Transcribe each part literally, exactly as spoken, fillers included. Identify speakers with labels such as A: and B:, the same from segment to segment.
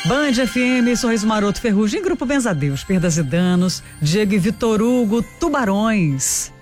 A: Band F M, Sorriso Maroto, Ferrugem, Grupo Benzadeus, Perdas e Danos, Diego e Vitor Hugo, Tubarões.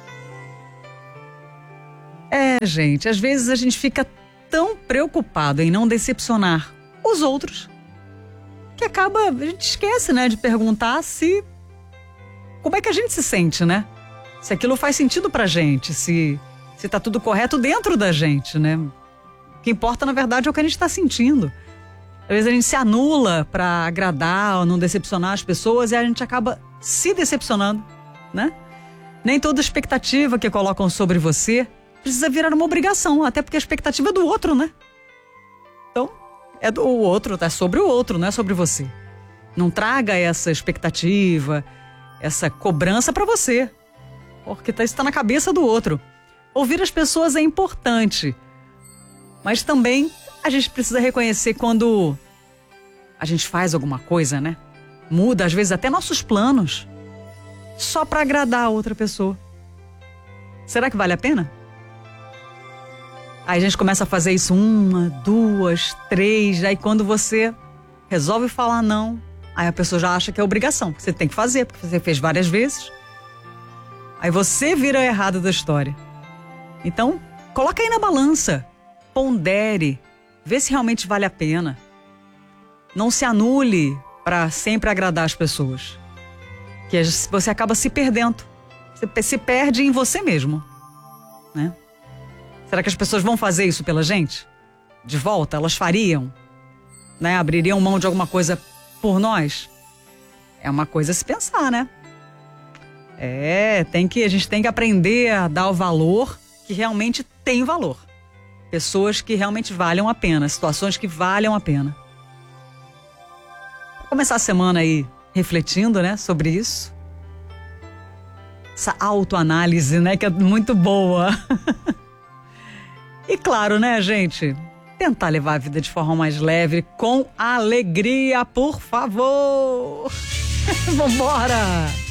A: É, gente, às vezes a gente fica tão preocupado em não decepcionar os outros que acaba, a gente esquece, né, de perguntar se, como é que a gente se sente, né? Se aquilo faz sentido pra gente, se, se tá tudo correto dentro da gente, né? O que importa, na verdade, é o que a gente tá sentindo. Às vezes a gente se anula para agradar ou não decepcionar as pessoas e a gente acaba se decepcionando, né? Nem toda expectativa que colocam sobre você precisa virar uma obrigação, até porque a expectativa é do outro, né? Então, é do outro, é sobre o outro, não é sobre você. Não traga essa expectativa, essa cobrança para você, porque isso está na cabeça do outro. Ouvir as pessoas é importante, mas também a gente precisa reconhecer quando a gente faz alguma coisa, né? Muda, às vezes, até nossos planos, só para agradar a outra pessoa. Será que vale a pena? Aí a gente começa a fazer isso uma, duas, três, aí quando você resolve falar não, aí a pessoa já acha que é obrigação, que você tem que fazer, porque você fez várias vezes. Aí você vira errado da história. Então, coloca aí na balança, pondere, vê se realmente vale a pena. Não se anule para sempre agradar as pessoas. Que você acaba se perdendo. Você se perde em você mesmo, né? Será que as pessoas vão fazer isso pela gente? De volta? Elas fariam? Né? Abririam mão de alguma coisa por nós? É uma coisa a se pensar, né? É, tem que, a gente tem que aprender a dar o valor que realmente tem valor. Pessoas que realmente valham a pena, situações que valham a pena. Vou começar a semana aí refletindo, né, sobre isso. Essa autoanálise, né, que é muito boa. E claro, né, gente, tentar levar a vida de forma mais leve, com alegria, por favor. Vambora!